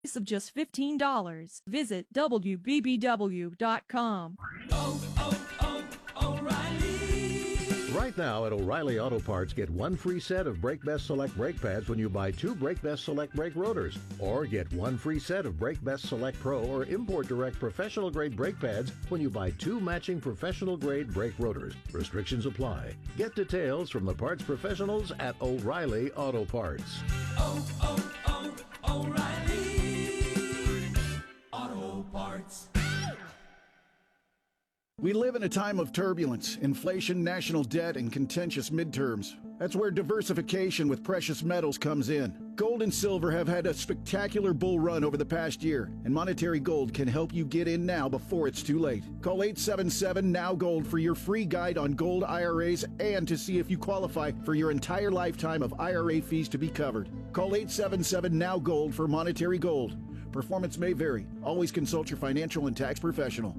of just $15. Visit WBBW.com. Right now at O'Reilly Auto Parts, get one free set of Brake Best Select brake pads when you buy two Brake Best Select brake rotors. Or get one free set of Brake Best Select Pro or Import Direct professional grade brake pads when you buy two matching professional grade brake rotors. Restrictions apply. Get details from the parts professionals at O'Reilly Auto Parts. O'Reilly Auto Parts. We live in a time of turbulence, inflation, national debt, and contentious midterms. That's where diversification with precious metals comes in. Gold and silver have had a spectacular bull run over the past year, and Monetary Gold can help you get in now before it's too late. Call 877-NOW-GOLD for your free guide on gold IRAs and to see if you qualify for your entire lifetime of IRA fees to be covered. Call 877-NOW-GOLD for Monetary Gold. Performance may vary. Always consult your financial and tax professional.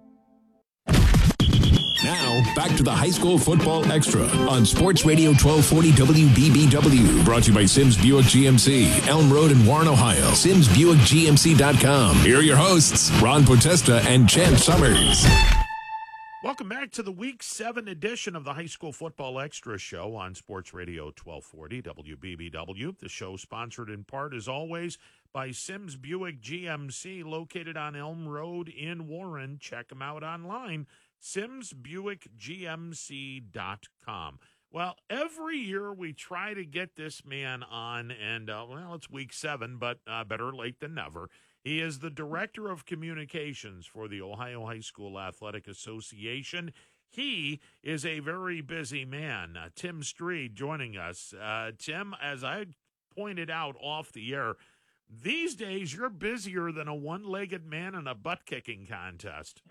Now, back to the High School Football Extra on Sports Radio 1240 WBBW. Brought to you by Sims Buick GMC, Elm Road in Warren, Ohio. SimsBuickGMC.com. Here are your hosts, Ron Potesta and Champ Summers. Welcome back to the Week 7 edition of the High School Football Extra Show on Sports Radio 1240 WBBW. The show sponsored in part, as always, by Sims Buick GMC, located on Elm Road in Warren. Check them out online, SimsBuickGMC.com. Well, every year we try to get this man on, and, it's Week 7, but better late than never. He is the Director of Communications for the Ohio High School Athletic Association. He is a very busy man. Tim Street joining us. Tim, as I pointed out off the air, these days you're busier than a one-legged man in a butt-kicking contest.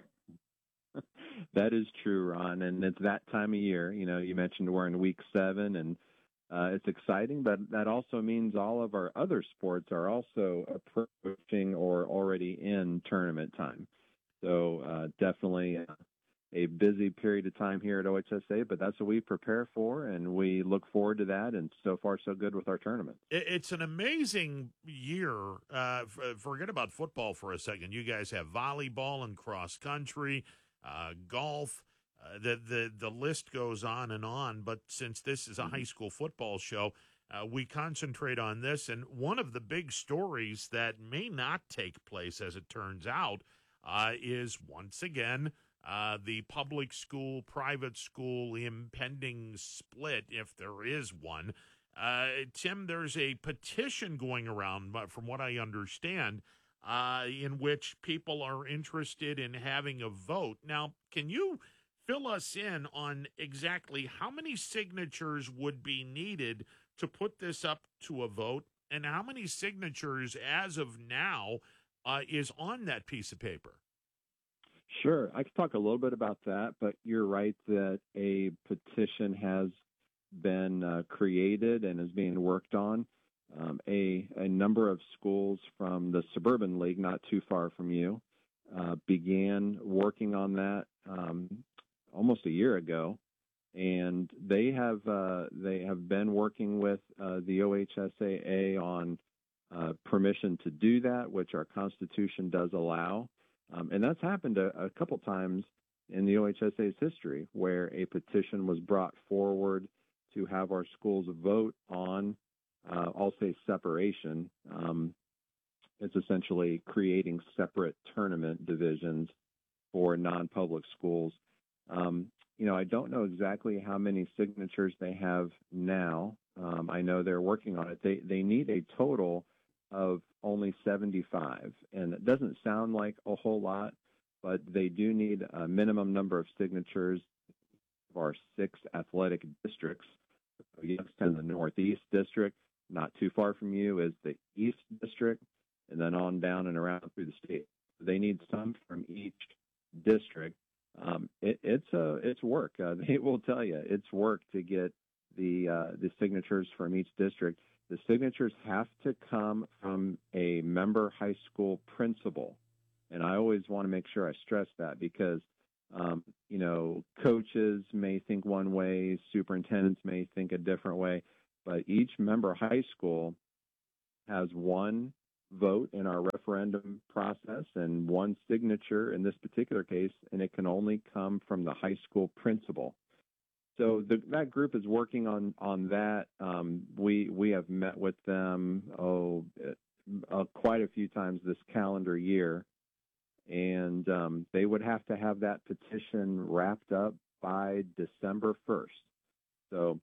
That is true, Ron, and it's that time of year. You know, you mentioned we're in Week 7, and it's exciting, but that also means all of our other sports are also approaching or already in tournament time. So definitely a busy period of time here at OHSA, but that's what we prepare for, and we look forward to that, and so far so good with our tournament. It's an amazing year. Forget about football for a second. You guys have volleyball and cross country, golf. The list goes on, but since this is a high school football show, we concentrate on this. And one of the big stories that may not take place, as it turns out, is once again the public school, private school impending split, if there is one. Tim, there's a petition going around, from what I understand, in which people are interested in having a vote. Now, can you fill us in on exactly how many signatures would be needed to put this up to a vote, and how many signatures as of now is on that piece of paper? Sure. I could talk a little bit about that, but you're right that a petition has been created and is being worked on. A number of schools from the Suburban League, not too far from you, began working on that almost a year ago, and they have been working with the OHSAA on permission to do that, which our Constitution does allow, and that's happened a couple times in the OHSA's history, where a petition was brought forward to have our schools vote on, I'll say, separation. It's essentially creating separate tournament divisions for non-public schools. I don't know exactly how many signatures they have now. I know they're working on it. They need a total of only 75, and it doesn't sound like a whole lot, but they do need a minimum number of signatures of our 6 athletic districts. In the Northeast District, not too far from you, is the East District, and then on down and around through the state. They need some from each district. It's work. They will tell you it's work to get the signatures from each district. The signatures have to come from a member high school principal, and I always want to make sure I stress that, because coaches may think one way, superintendents may think a different way, but each member high school has one vote in our referendum process and one signature in this particular case, and it can only come from the high school principal. So that group is working on that. We have met with them quite a few times this calendar year, and they would have to have that petition wrapped up by December 1st. So,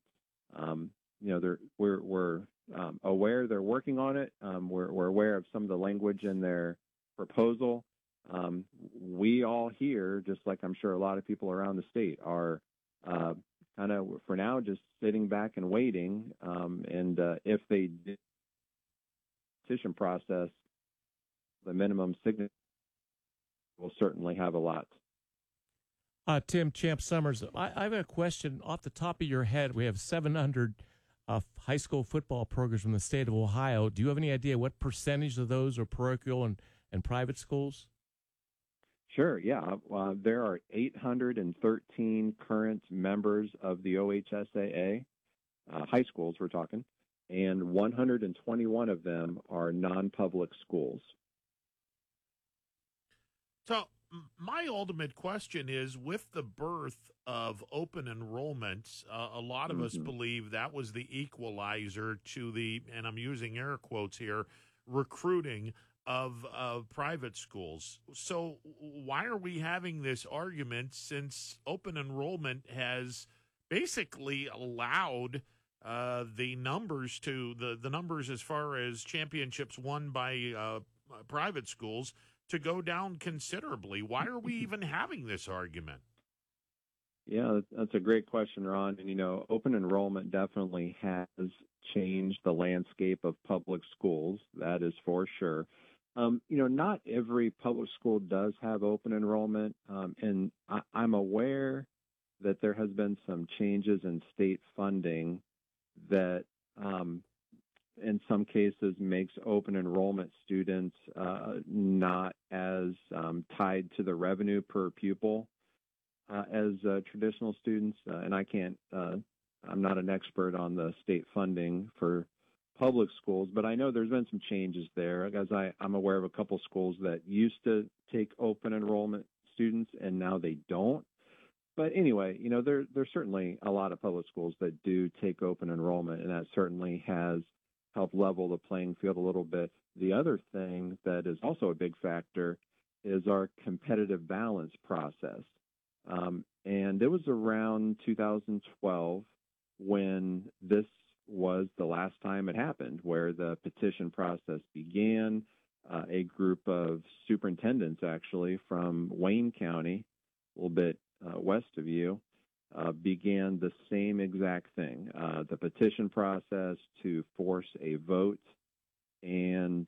we're aware they're working on it. We're aware of some of the language in their proposal. We all here, just like I'm sure a lot of people around the state, are kind of, for now, just sitting back and waiting. And if they did the petition process, the minimum signature will certainly have a lot. Tim Champ Summers, I have a question off the top of your head. We have 700 high school football programs from the state of Ohio. Do you have any idea what percentage of those are parochial and private schools? Sure, yeah. There are 813 current members of the OHSAA, high schools we're talking, and 121 of them are non-public schools. So my ultimate question is, with the birth of open enrollment, a lot of us believe that was the equalizer to the, and I'm using air quotes here, recruiting of private schools. So why are we having this argument, since open enrollment has basically allowed the numbers the numbers as far as championships won by private schools to go down considerably? Why are we even having this argument? Yeah, that's a great question, Ron. And, open enrollment definitely has changed the landscape of public schools. That is for sure. Not every public school does have open enrollment. And I'm aware that there has been some changes in state funding that in some cases makes open enrollment students not as tied to the revenue per pupil as traditional students. And I'm not an expert on the state funding for public schools, but I know there's been some changes there, because I'm aware of a couple schools that used to take open enrollment students and now they don't. But anyway, there's certainly a lot of public schools that do take open enrollment, and that certainly has helped level the playing field a little bit. The other thing that is also a big factor is our competitive balance process. And it was around 2012 when this was the last time it happened, where the petition process began. A group of superintendents, actually, from Wayne County, a little bit west of you, began the same exact thing, the petition process to force a vote. And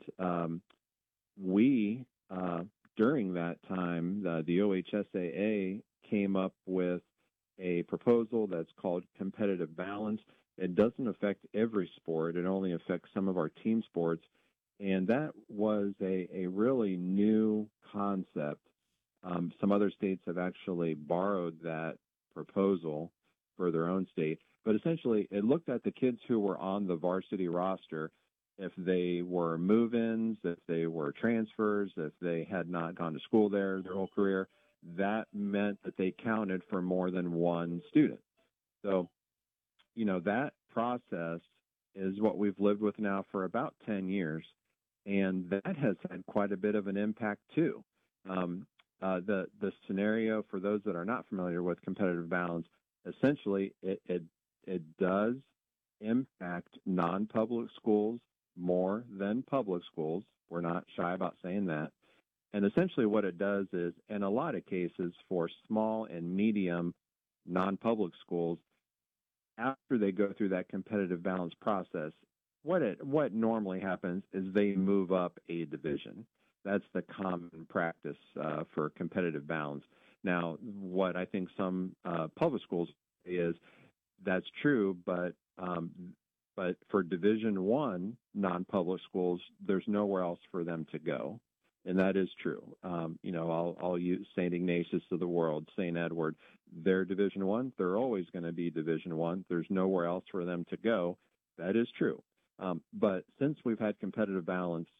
we, during that time, the OHSAA came up with a proposal that's called competitive balance. It doesn't affect every sport. It only affects some of our team sports. And that was a really new concept. Some other states have actually borrowed that proposal for their own state. But essentially, it looked at the kids who were on the varsity roster, if they were move-ins, if they were transfers, if they had not gone to school there their whole career. That meant that they counted for more than one student. So, that process is what we've lived with now for about 10 years, and that has had quite a bit of an impact too. The scenario, for those that are not familiar with competitive balance, essentially it does impact non-public schools more than public schools. We're not shy about saying that. And essentially what it does is, in a lot of cases, for small and medium non-public schools, after they go through that competitive balance process, what normally happens is they move up a division. That's the common practice for competitive balance. Now, what I think some public schools is that's true, but for Division I non-public schools, there's nowhere else for them to go. And that is true. I'll use St. Ignatius of the world, St. Edward. They're Division I. They're always going to be Division I. There's nowhere else for them to go. That is true. But since we've had competitive balance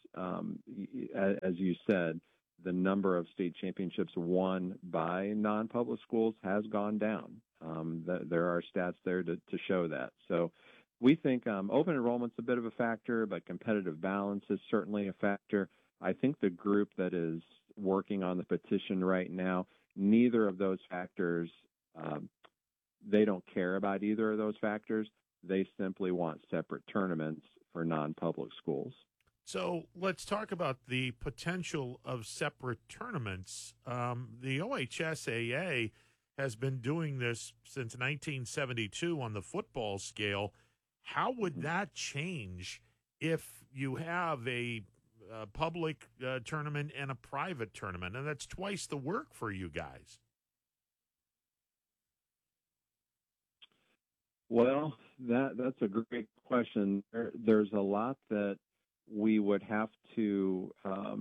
as you said, the number of state championships won by non-public schools has gone down. There are stats there to show that. So we think open enrollment's a bit of a factor, but competitive balance is certainly a factor. I think the group that is working on the petition right now, neither of those factors, they don't care about either of those factors. They simply want separate tournaments for non-public schools. So let's talk about the potential of separate tournaments. The OHSAA has been doing this since 1972 on the football scale. How would that change if you have a public tournament and a private tournament? And that's twice the work for you guys. Well, that's a great question. There's a lot that we would have to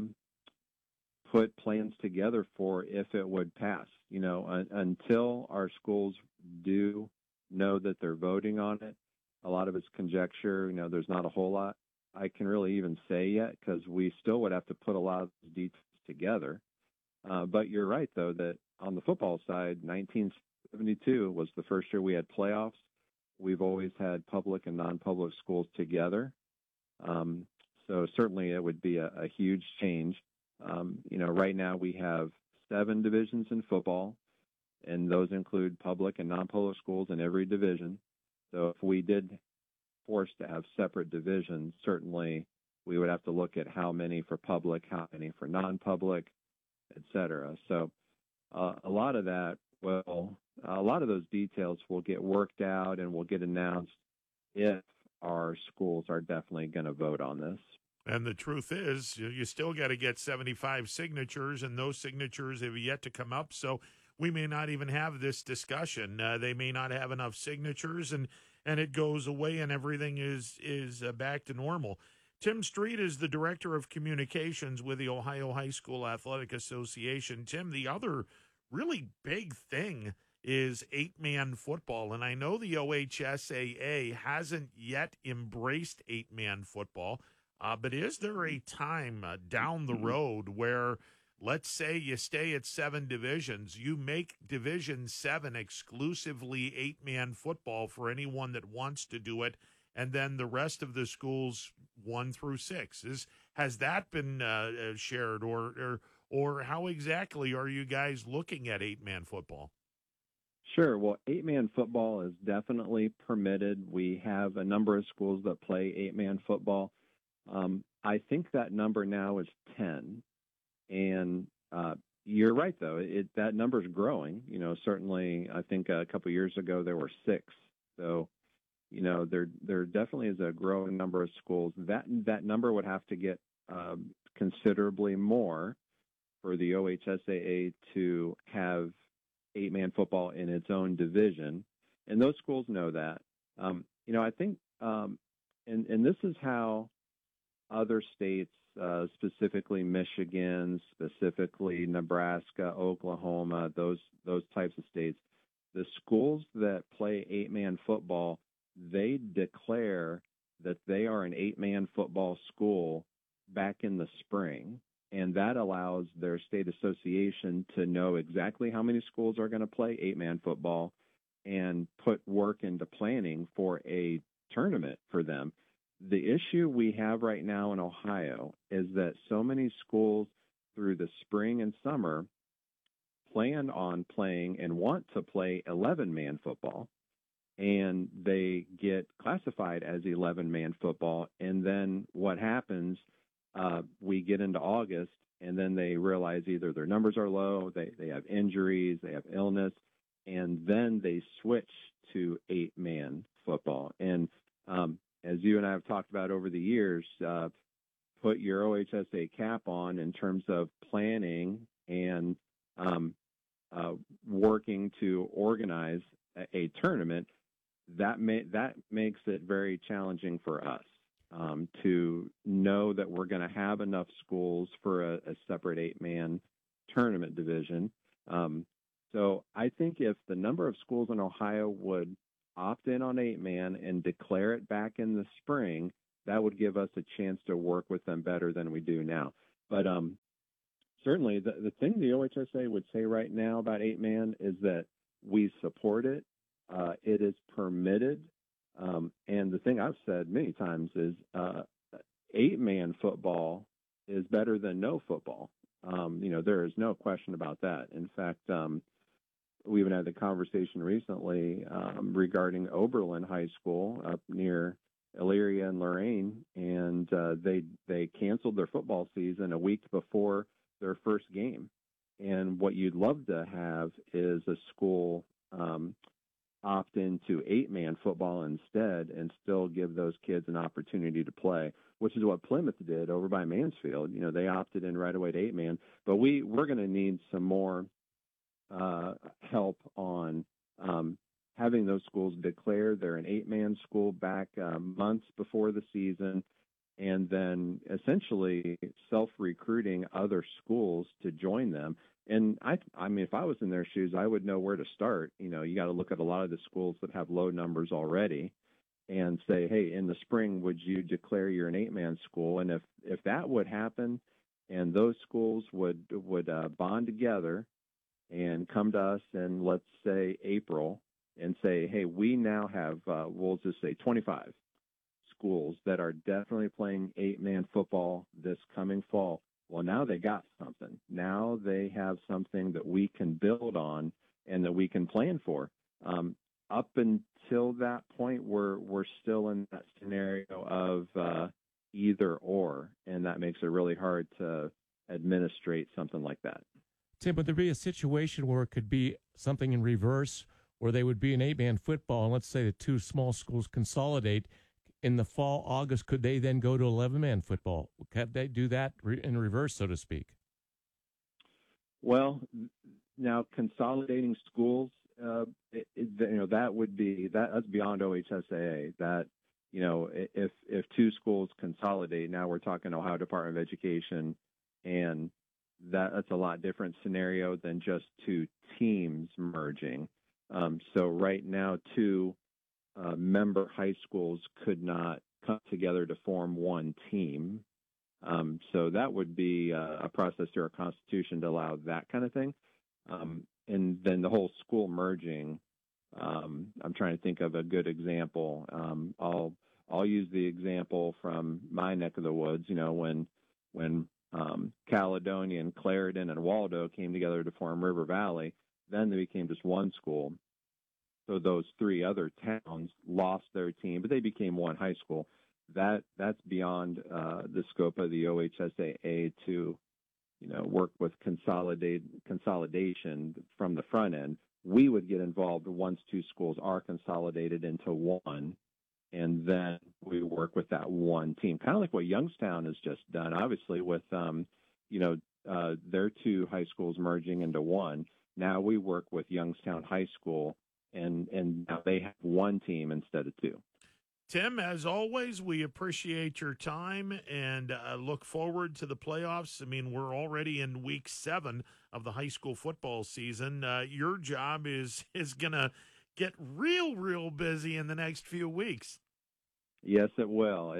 put plans together for if it would pass. You know, until our schools do know that they're voting on it, a lot of it's conjecture. You know, there's not a whole lot I can really even say yet because we still would have to put a lot of these details together. But you're right, though, that on the football side, 1972 was the first year we had playoffs. We've always had public and non-public schools together. So certainly it would be a huge change. You know, right now we have 7 divisions in football, and those include public and non-public schools in every division. So if we did force to have separate divisions, certainly we would have to look at how many for public, how many for non-public, et cetera. So a lot of those details will get worked out and will get announced if our schools are definitely going to vote on this. And the truth is, you still got to get 75 signatures, and those signatures have yet to come up. So we may not even have this discussion. They may not have enough signatures, and it goes away, and everything is back to normal. Tim Street is the Director of Communications with the Ohio High School Athletic Association. Tim, the other really big thing is 8-man football, and I know the OHSAA hasn't yet embraced 8-man football, but is there a time down the road where, let's say you stay at 7 divisions, you make Division 7 exclusively 8-man football for anyone that wants to do it, and then the rest of the schools 1 through 6? Has that been shared, or how exactly are you guys looking at 8-man football? Sure. Well, 8-man football is definitely permitted. We have a number of schools that play 8-man football. I think that number now is 10. And you're right, though. That number is growing. You know, certainly I think a couple of years ago there were 6. So, you know, there definitely is a growing number of schools. That number would have to get considerably more for the OHSAA to have 8-man football in its own division, and those schools know that. You know, I think, and this is how other states, specifically Michigan, specifically Nebraska, Oklahoma, those types of states, the schools that play 8-man football, they declare that they are an 8-man football school back in the spring. And that allows their state association to know exactly how many schools are going to play 8-man football and put work into planning for a tournament for them. The issue we have right now in Ohio is that so many schools through the spring and summer plan on playing and want to play 11-man football, and they get classified as 11-man football. And then what happens, we get into August, and then they realize either their numbers are low, they have injuries, they have illness, and then they switch to 8-man football. And as you and I have talked about over the years, put your OHSA cap on in terms of planning and working to organize a tournament. That makes it very challenging for us to know that we're going to have enough schools for a separate 8-man tournament division. So I think if the number of schools in Ohio would opt in on 8-man and declare it back in the spring, that would give us a chance to work with them better than we do now. But certainly the thing the OHSA would say right now about 8-man is that we support it. It is permitted. And the thing I've said many times is 8-man football is better than no football. There is no question about that. In fact, we even had the conversation recently regarding Oberlin High School up near Elyria and Lorain, and they canceled their football season a week before their first game. And what you'd love to have is a school opt into 8-man football instead and still give those kids an opportunity to play, which is what Plymouth did over by Mansfield. They opted in right away to 8-man, but we're going to need some more help on having those schools declare they're an 8-man school back months before the season, and then essentially self-recruiting other schools to join them. And I mean, if I was in their shoes, I would know where to start. You got to look at a lot of the schools that have low numbers already and say, hey, in the spring, would you declare you're an 8-man school? And if that would happen and those schools would bond together and come to us in, let's say, April and say, hey, we now have, we'll just say 25 schools that are definitely playing 8-man football this coming fall. Well, now they got something. Now they have something that we can build on and that we can plan for. Up until that point, we're still in that scenario of either or, and that makes it really hard to administrate something like that. Tim, would there be a situation where it could be something in reverse, where they would be an 8-man football, and let's say the two small schools consolidate in the fall, August, could they then go to 11-man football? Could they do that in reverse, so to speak? Well, now consolidating schools, that would be that's beyond OHSAA. That if two schools consolidate, now we're talking Ohio Department of Education, and that's a lot different scenario than just two teams merging. So right now, two member high schools could not come together to form one team. So that would be a process through our Constitution to allow that kind of thing. And then the whole school merging, I'm trying to think of a good example. I'll use the example from my neck of the woods. When Caledonia and Clarendon and Waldo came together to form River Valley, then they became just one school. So those three other towns lost their team, but they became one high school. That's beyond the scope of the OHSAA to, work with consolidation from the front end. We would get involved once two schools are consolidated into one, and then we work with that one team, kind of like what Youngstown has just done, obviously, with their two high schools merging into one. Now we work with Youngstown High School, and now they have one team instead of two. Tim, as always, we appreciate your time and look forward to the playoffs. I mean, we're already in week 7 of the high school football season. Your job is going to get real busy in the next few weeks. Yes, it will.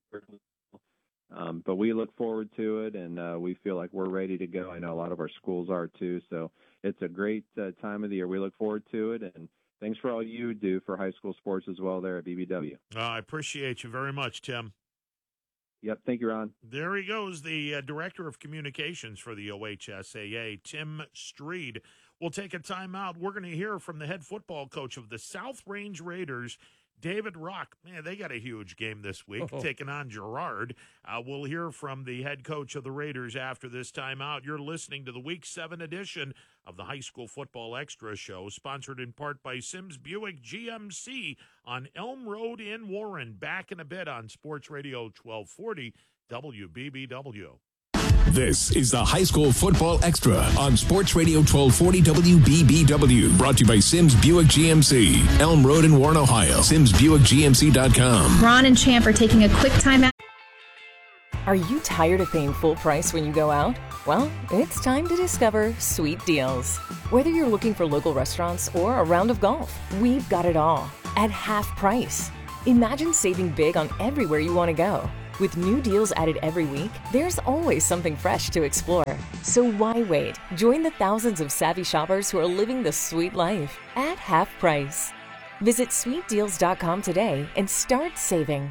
But we look forward to it, and we feel like we're ready to go. I know a lot of our schools are too, so it's a great time of the year. We look forward to it, and thanks for all you do for high school sports as well there at BBW. I appreciate you very much, Tim. Yep, thank you, Ron. There he goes, the Director of Communications for the OHSAA, Tim Streed. We'll take a timeout. We're going to hear from the head football coach of the South Range Raiders, David Rock. Man, they got a huge game this week, taking on Girard. We'll hear from the head coach of the Raiders after this timeout. You're listening to the Week 7 edition of the High School Football Extra Show, sponsored in part by Sims Buick GMC on Elm Road in Warren. Back in a bit on Sports Radio 1240 WBBW. This is the High School Football Extra on Sports Radio 1240 WBBW. Brought to you by Sims Buick GMC, Elm Road in Warren, Ohio. SimsBuickGMC.com. Ron and Champ are taking a quick time out. Are you tired of paying full price when you go out? Well, it's time to discover Sweet Deals. Whether you're looking for local restaurants or a round of golf, we've got it all at half price. Imagine saving big on everywhere you want to go. With new deals added every week, there's always something fresh to explore. So why wait? Join the thousands of savvy shoppers who are living the sweet life at half price. Visit sweetdeals.com today and start saving.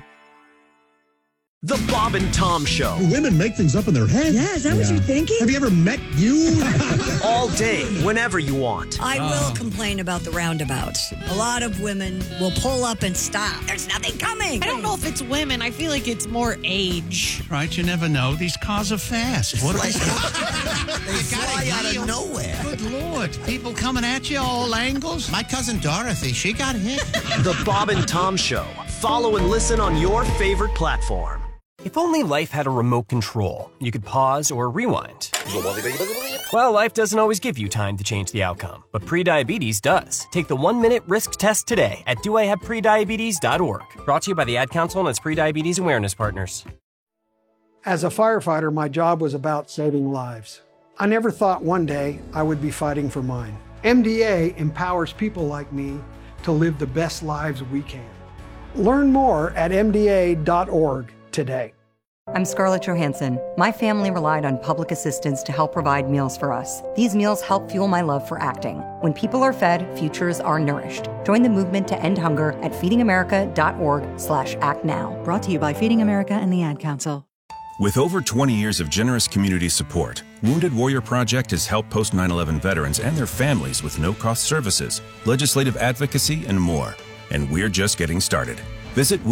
The Bob and Tom Show. Women make things up in their head. Yeah, is that what you're thinking? Have you ever met you? All day, whenever you want. I will complain about the roundabouts. A lot of women will pull up and stop. There's nothing coming. I don't know if it's women. I feel like it's more age. Right, you never know. These cars are fast. What are They fly out of nowhere. Good Lord. People coming at you all angles. My cousin Dorothy, she got hit. The Bob and Tom Show. Follow and listen on your favorite platform. If only life had a remote control, you could pause or rewind. Well, life doesn't always give you time to change the outcome, but prediabetes does. Take the 1-minute risk test today at doihaveprediabetes.org. Brought to you by the Ad Council and its prediabetes awareness partners. As a firefighter, my job was about saving lives. I never thought one day I would be fighting for mine. MDA empowers people like me to live the best lives we can. Learn more at mda.org today. I'm Scarlett Johansson. My family relied on public assistance to help provide meals for us. These meals help fuel my love for acting. When people are fed, futures are nourished. Join the movement to end hunger at feedingamerica.org/actnow. Brought to you by Feeding America and the Ad Council. With over 20 years of generous community support, Wounded Warrior Project has helped post 9/11 veterans and their families with no-cost services, legislative advocacy, and more. And we're just getting started. Visit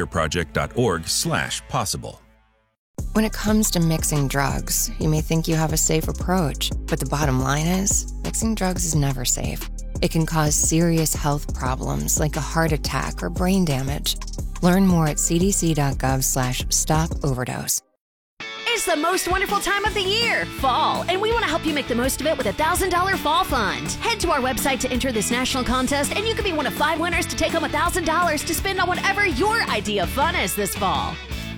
woundedwarriorproject.org/possible. When it comes to mixing drugs, you may think you have a safe approach, but the bottom line is, mixing drugs is never safe. It can cause serious health problems like a heart attack or brain damage. Learn more at cdc.gov/stop-overdose. It's the most wonderful time of the year, fall, and we want to help you make the most of it with a $1,000 fall fund. Head to our website to enter this national contest, and you could be one of 5 winners to take home $1,000 to spend on whatever your idea of fun is this fall.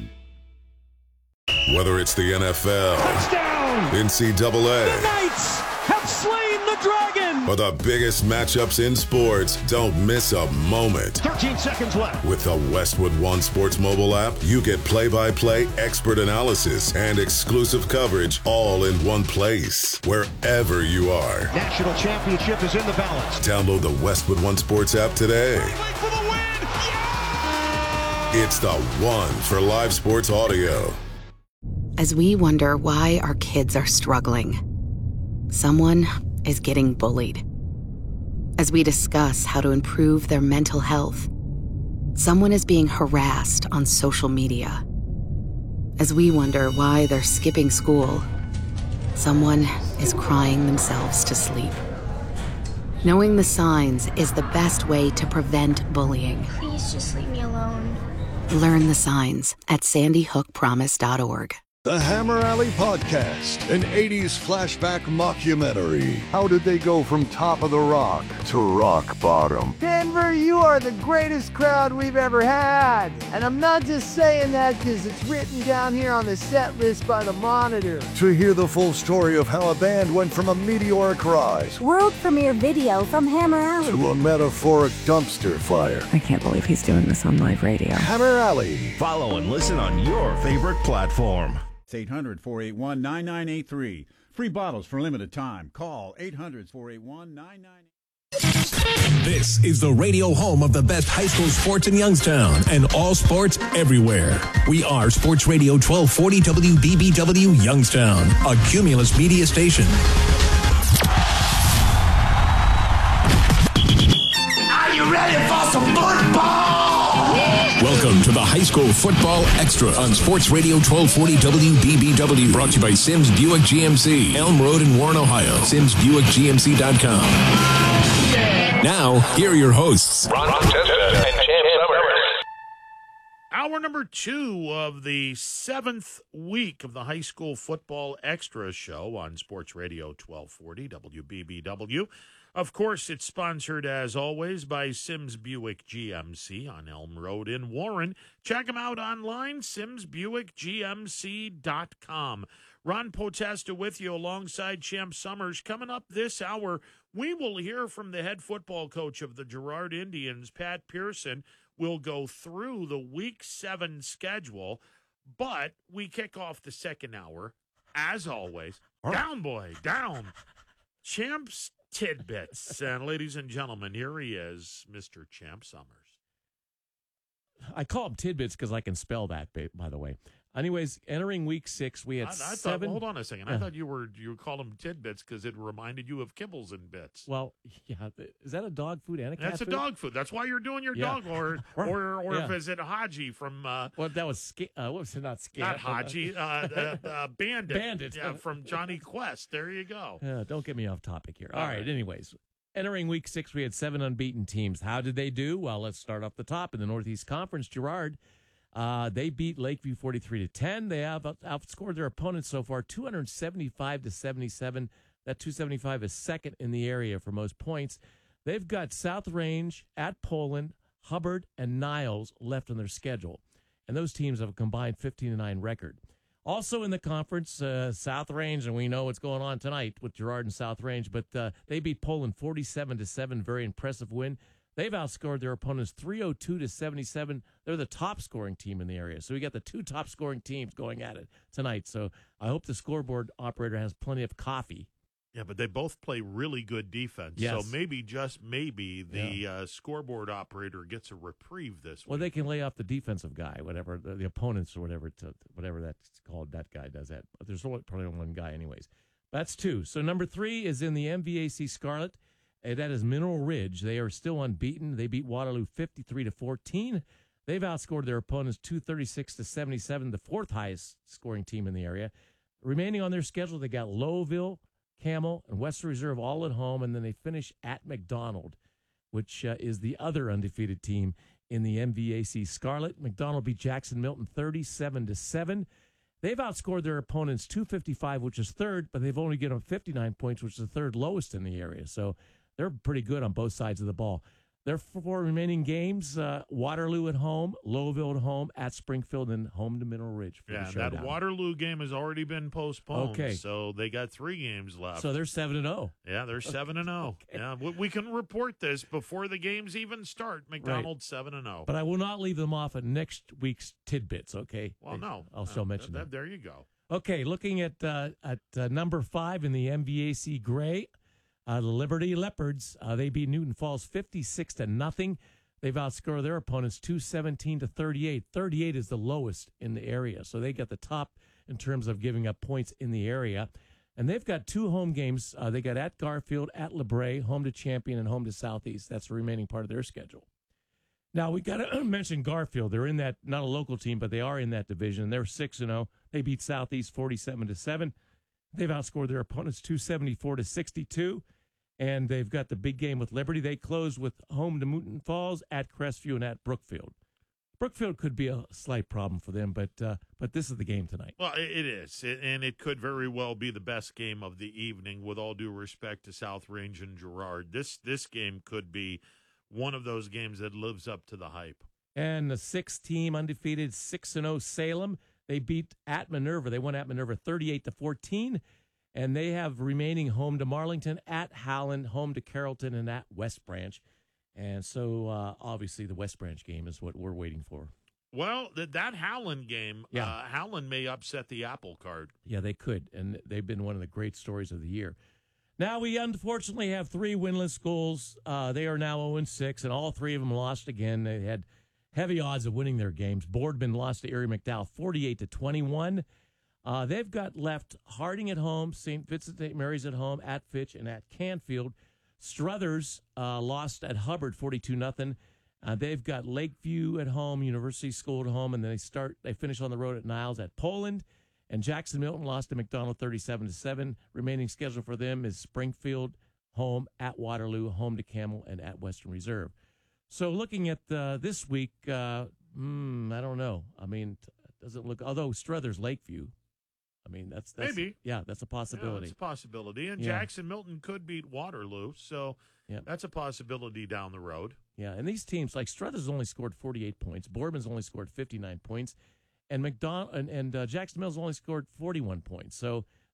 Whether it's the NFL, touchdown, NCAA, the Knights have slain the dragon, or the biggest matchups in sports, don't miss a moment. 13 seconds left. With the Westwood One Sports mobile app, you get play-by-play expert analysis and exclusive coverage all in one place, wherever you are. National championship is in the balance. Download the Westwood One Sports app today. For the win! Yeah! It's the one for live sports audio. As we wonder why our kids are struggling, someone is getting bullied. As we discuss how to improve their mental health, someone is being harassed on social media. As we wonder why they're skipping school, someone is crying themselves to sleep. Knowing the signs is the best way to prevent bullying. Please just leave me alone. Learn the signs at sandyhookpromise.org. The Hammer Alley Podcast, an 80s flashback mockumentary. How did they go from top of the rock to rock bottom? Denver, you are the greatest crowd we've ever had. And I'm not just saying that because it's written down here on the set list by the Monitor. To hear the full story of how a band went from a meteoric rise, world premiere video from Hammer Alley, to a metaphoric dumpster fire. I can't believe he's doing this on live radio. Hammer Alley. Follow and listen on your favorite platform. 800-481-9983. Free bottles for limited time. Call 800-481-9983. This is the radio home of the best high school sports in Youngstown and all sports everywhere. We are Sports Radio 1240 WBBW Youngstown, a Cumulus media station. Are you ready for some football? Welcome to the High School Football Extra on Sports Radio 1240 WBBW, brought to you by Sims Buick GMC, Elm Road in Warren, Ohio. SimsBuickGMC.com. Now, here are your hosts, Ron Chestnut and Champ Summers. Hour number 2 of the 7th week of the High School Football Extra show on Sports Radio 1240 WBBW. Of course, it's sponsored, as always, by Sims Buick GMC on Elm Road in Warren. Check them out online, SimsBuickGMC.com. Ron Potesta with you alongside Champ Summers. Coming up this hour, we will hear from the head football coach of the Girard Indians, Pat Pearson. We'll go through the Week 7 schedule, but we kick off the second hour, as always. Down, boy, down. Champ's Tidbits. And ladies and gentlemen, here he is, Mr. Champ Summers. I call them tidbits because I can spell that, by the way. Anyways, entering Week 6, we had I 7. Thought, hold on a second. I thought you called them tidbits because it reminded you of kibbles and bits. Well, yeah. Is that a dog food and a cat That's food? a dog food. That's why you're doing your dog. Or if is it Haji from... well, that was... what was it? Not Scant. Not Haji. Bandit. Bandit. Yeah, from Johnny Quest. There you go. Don't get me off topic here. All right. Anyways, entering Week 6, we had 7 unbeaten teams. How did they do? Well, let's start off the top. In the Northeast Conference, Girard... they beat Lakeview 43-10. They have outscored their opponents so far 275-77. That 275 is second in the area for most points. They've got South Range, at Poland, Hubbard, and Niles left on their schedule. And those teams have a combined 15-9 record. Also in the conference, South Range, and we know what's going on tonight with Girard and South Range, but they beat Poland 47-7. Very impressive win. They've outscored their opponents 302-77. They're the top scoring team in the area. So we got the 2 top scoring teams going at it tonight. So I hope the scoreboard operator has plenty of coffee. Yeah, but they both play really good defense. Yes. So maybe, just maybe, the scoreboard operator gets a reprieve this week. Well, they can lay off the defensive guy, whatever, the opponents or whatever that's called. That guy does that. But there's probably only one guy anyways. That's 2. So number 3 is in the MVAC Scarlet. That is Mineral Ridge. They are still unbeaten. They beat Waterloo 53-14. They've outscored their opponents 236-77, the 4th highest scoring team in the area. Remaining on their schedule, they got Lowville, Camel, and Western Reserve all at home, and then they finish at McDonald, which is the other undefeated team in the MVAC Scarlet. McDonald beat Jackson Milton 37-7. They've outscored their opponents 255, which is 3rd, but they've only given them 59 points, which is the 3rd lowest in the area. So they're pretty good on both sides of the ball. Their 4 remaining games, Waterloo at home, Lowville at home, at Springfield, and home to Mineral Ridge. For the showdown. That Waterloo game has already been postponed. Okay. So they got 3 games left. So they're 7-0. Yeah, they're 7-0. Okay. Yeah, we can report this before the games even start. McDonald's 7-0. But I will not leave them off at next week's tidbits, okay? Well, no. I'll still mention that. There you go. Okay, looking at number 5 in the MVAC Gray, the Liberty Leopards, they beat Newton Falls 56-0. They've outscored their opponents 217-38. 38 is the lowest in the area, so they got the top in terms of giving up points in the area. And they've got 2 home games. They got at Garfield, at LeBray, home to Champion, and home to Southeast. That's the remaining part of their schedule. Now, we got to mention Garfield. They're in that, not a local team, but they are in that division. They're 6-0. They beat Southeast 47-7. They've outscored their opponents 274-62. And they've got the big game with Liberty. They close with home to Newton Falls, at Crestview, and at Brookfield. Brookfield could be a slight problem for them, but this is the game tonight. Well, it is, and it could very well be the best game of the evening, with all due respect to South Range and Girard. This game could be one of those games that lives up to the hype. And the 6th team, undefeated, 6-0 Salem. They beat at Minerva. They won at Minerva 38-14. And they have remaining home to Marlington, at Howland, home to Carrollton, and at West Branch. And so, obviously, the West Branch game is what we're waiting for. Well, that Howland game, Howland may upset the apple cart. Yeah, they could, and they've been one of the great stories of the year. Now, we unfortunately have 3 winless schools. They are now 0-6, and all 3 of them lost again. They had heavy odds of winning their games. Boardman lost to Erie McDowell 48-21. They've got left Harding at home, St. Vincent St. Mary's at home, at Fitch, and at Canfield. Struthers lost at Hubbard 42-0. They've got Lakeview at home, University School at home, and then they finish on the road at Niles at Poland. And Jackson Milton lost to McDonald 37-7. Remaining schedule for them is Springfield, home, at Waterloo, home to Camel, and at Western Reserve. So looking at this week, I don't know. I mean, doesn't look, although Struthers Lakeview, I mean, that's maybe. Yeah, that's a possibility. It's a possibility. And Jackson Milton could beat Waterloo, so that's a possibility down the road. Yeah, and these teams, like Struthers only scored 48 points. Boardman's only scored 59 points. And Jackson Mills only scored 41 points. So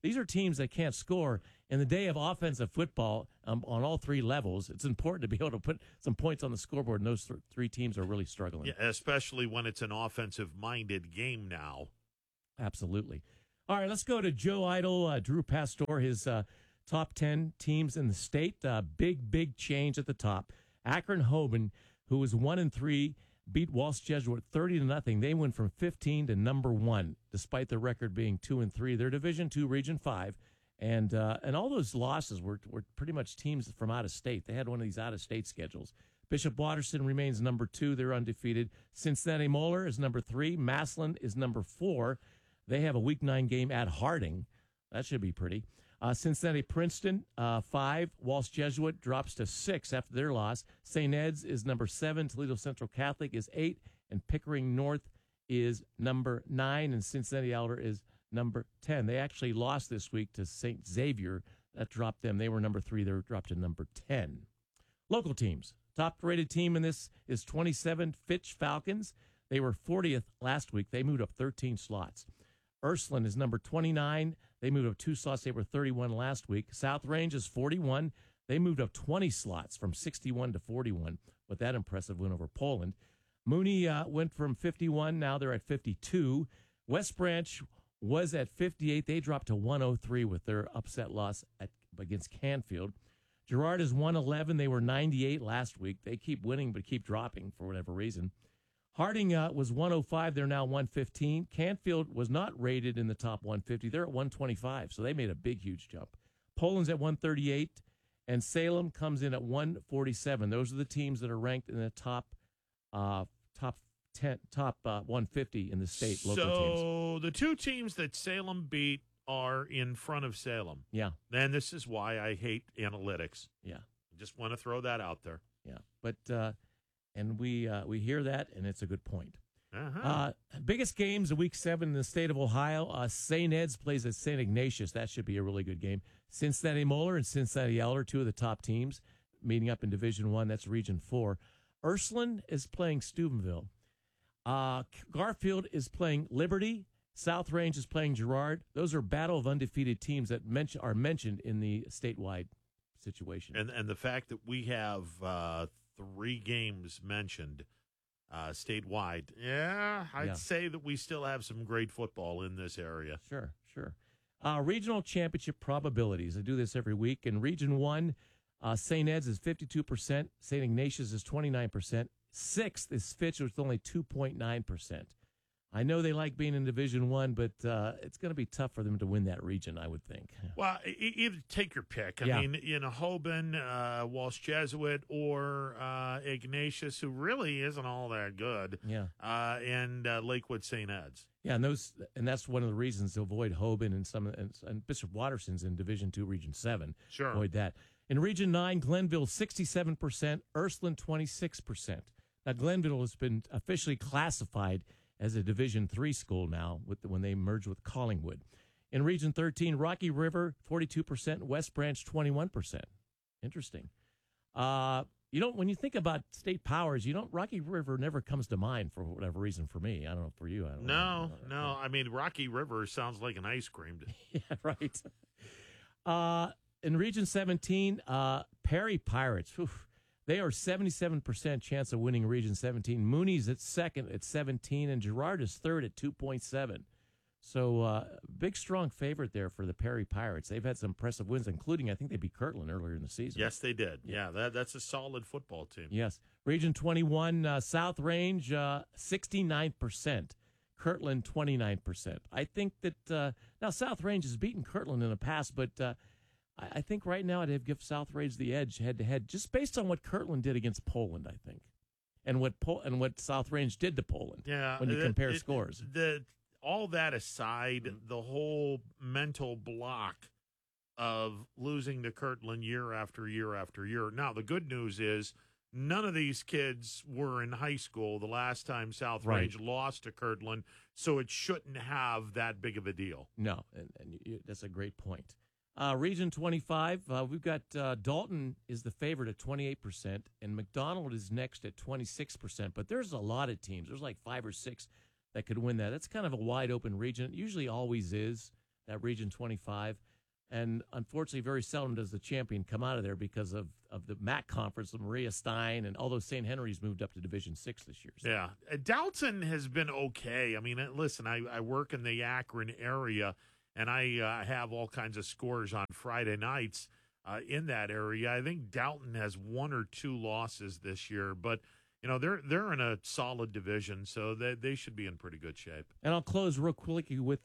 These are teams that can't score. In the day of offensive football on all three levels, it's important to be able to put some points on the scoreboard, and those three teams are really struggling. Yeah, especially when it's an offensive-minded game now. Absolutely. All right, let's go to Joe Idle, Drew Pastor, his top 10 teams in the state. Big change at the top. Akron-Hoban, who was 1-3, beat Walsh Jesuit 30-0. They went from 15 to number 1, despite their record being 2-3. They're Division II, Region 5. And all those losses were pretty much teams from out of state. They had one of these out-of-state schedules. Bishop Watterson remains number 2. They're undefeated. Cincinnati Moeller is number 3. Massillon is number 4. They have a Week 9 game at Harding. That should be pretty. Cincinnati Princeton, 5. Walsh Jesuit drops to 6 after their loss. St. Ed's is number 7. Toledo Central Catholic is 8. And Pickering North is number 9. And Cincinnati Elder is number 10. They actually lost this week to St. Xavier. That dropped them. They were number 3. They were dropped to number 10. Local teams. Top-rated team in this is 27, Fitch Falcons. They were 40th last week. They moved up 13 slots. Ursuline is number 29. They moved up 2 slots. They were 31 last week. South Range is 41. They moved up 20 slots from 61 to 41 with that impressive win over Poland. Mooney went from 51. Now they're at 52. West Branch was at 58. They dropped to 103 with their upset loss against Canfield. Girard is 111. They were 98 last week. They keep winning but keep dropping for whatever reason. Harding was 105. They're now 115. Canfield was not rated in the top 150. They're at 125, so they made a huge jump. Poland's at 138, and Salem comes in at 147. Those are the teams that are ranked in the top 150 in the state. Local teams. So the two teams that Salem beat are in front of Salem. Yeah. And this is why I hate analytics. Yeah. I just want to throw that out there. Yeah. But and we hear that, and it's a good point. Uh-huh. Biggest games of Week 7 in the state of Ohio. St. Ed's plays at St. Ignatius. That should be a really good game. Cincinnati Moeller and Cincinnati Elder, 2 of the top teams, meeting up in Division 1. That's Region 4. Ursuline is playing Steubenville. Garfield is playing Liberty. South Range is playing Girard. Those are battle of undefeated teams that are mentioned in the statewide situation. And the fact that we have 3 games mentioned statewide, I'd say that we still have some great football in this area. Sure. Regional championship probabilities. I do this every week. In Region 1, St. Ed's is 52%. St. Ignatius is 29%. 6th is Fitch with only 2.9%. I know they like being in Division 1, but it's going to be tough for them to win that region, I would think. Well, either take your pick. I mean, Hoban, Walsh Jesuit, or Ignatius, who really isn't all that good. Yeah. And Lakewood St. Ed's. Yeah, and that's one of the reasons to avoid Hoban and Bishop Watterson's in Division 2, Region 7. Sure. Avoid that. In Region 9, Glenville 67%, Ursuline 26%. Now, Glenville has been officially classified as a Division 3 school now when they merge with Collingwood. In Region 13, Rocky River, 42%, West Branch, 21%. Interesting. When you think about state powers, Rocky River never comes to mind for whatever reason for me. I don't know, for you. I don't know. No. I mean, Rocky River sounds like an ice cream. Yeah, right. In Region 17, Perry Pirates, they are 77% chance of winning Region 17. Mooney's at 2nd at 17, and Girard is 3rd at 2.7. So big, strong favorite there for the Perry Pirates. They've had some impressive wins, including, I think they beat Kirtland earlier in the season. Yes, they did. Yeah, that's a solid football team. Yes. Region 21, South Range, 69%. Kirtland, 29%. I think that now South Range has beaten Kirtland in the past, but I think right now I'd give South Range the edge head-to-head, just based on what Kirtland did against Poland, I think, and what South Range did to Poland. Yeah, when you compare scores. All that aside, the whole mental block of losing to Kirtland year after year after year. Now, the good news is none of these kids were in high school the last time South Range lost to Kirtland, so it shouldn't have that big of a deal. No, and that's a great point. Region 25, we've got Dalton is the favorite at 28%, and McDonald is next at 26%. But there's a lot of teams. There's like 5 or 6 that could win that. That's kind of a wide-open region. It usually always is. that Region 25. And unfortunately, very seldom does the champion come out of there because of the MAC conference, Maria Stein, and although St. Henry's moved up to Division 6 this year. So. Yeah. Dalton has been okay. I mean, listen, I work in the Akron area, and I have all kinds of scores on Friday nights in that area. I think Dalton has 1 or 2 losses this year, but they're in a solid division, so they should be in pretty good shape. And I'll close real quickly with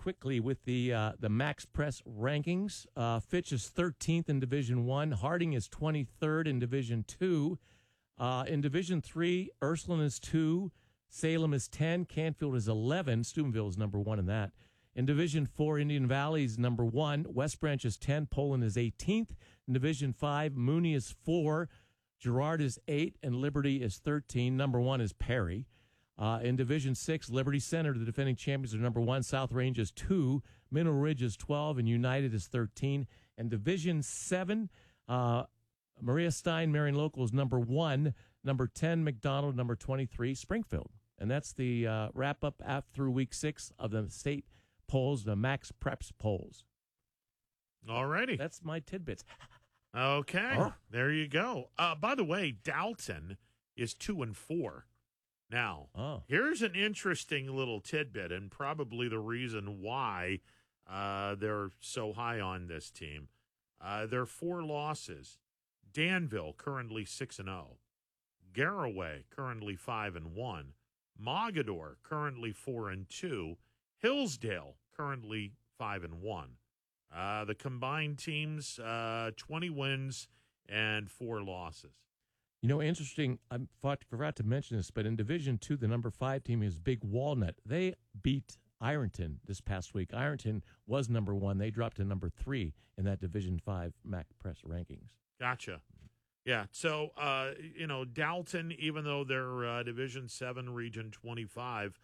the Max Press rankings. Fitch is 13th in Division 1. Harding is 23rd in Division 2. In Division 3, Ursuline is 2. Salem is 10. Canfield is 11. Steubenville is number 1 in that. In Division 4, Indian Valley is number 1. West Branch is 10. Poland is 18th. In Division 5, Mooney is 4. Girard is 8, and Liberty is 13. Number 1 is Perry. In Division 6, Liberty Center, the defending champions, are number 1. South Range is 2. Mineral Ridge is 12, and United is 13. And Division 7, Maria Stein, Marion Local is number 1. Number 10, McDonald. Number 23, Springfield. And that's the wrap-up through Week 6 of the state polls, the Max Preps polls. All righty. That's my tidbits. Okay, There you go. By the way, Dalton is 2-4. Now, here's an interesting little tidbit, and probably the reason why they're so high on this team. Their 4 losses: Danville currently 6-0, Garaway currently 5-1, Mogador currently 4-2, Hillsdale currently 5-1. The combined teams, 20 wins and 4 losses. Interesting, I forgot to mention this, but in Division 2, the number 5 team is Big Walnut. They beat Ironton this past week. Ironton was number 1. They dropped to number 3 in that Division 5 MAC Press rankings. Gotcha. Yeah, so, Dalton, even though they're Division 7, Region 25,